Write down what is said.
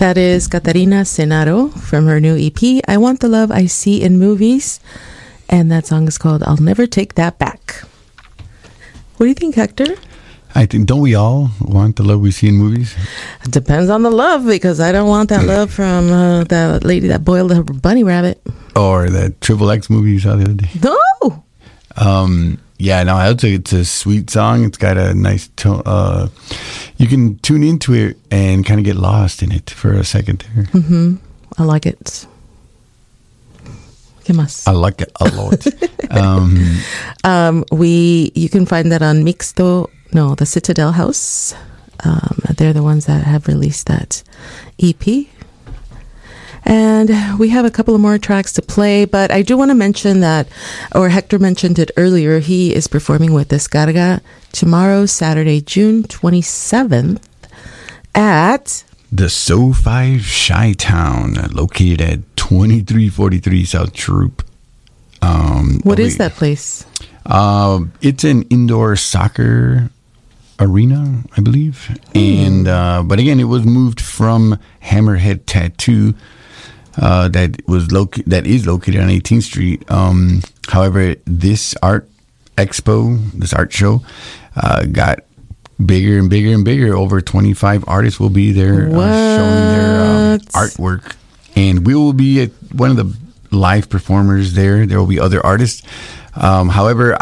That is Catarina Senaro from her new EP, I Want the Love I See in Movies. And that song is called I'll Never Take That Back. What do you think, Hector? I think, don't we all want the love we see in movies? It depends on the love, because I don't want that love from that lady that boiled her bunny rabbit. Or that Triple X movie you saw the other day. No! Yeah, no, it's a sweet song. It's got a nice tone. You can tune into it and kind of get lost in it for a second there. Mm-hmm. I like it. ¿Qué más? I like it a lot. You can find that on the Citadel House. They're the ones that have released that EP. And we have a couple of more tracks to play, but I do want to mention that, or Hector mentioned it earlier, he is performing with Descarga tomorrow, Saturday, June 27th at the So5 Chi-Town, located at 2343 South Troop. What is that place? It's an indoor soccer arena, I believe. And but again, it was moved from Hammerhead Tattoo, that is located on 18th Street. However, this art expo, this art show, got bigger and bigger and bigger. Over 25 artists will be there showing their artwork, and we will be at one of the live performers there. There will be other artists. However,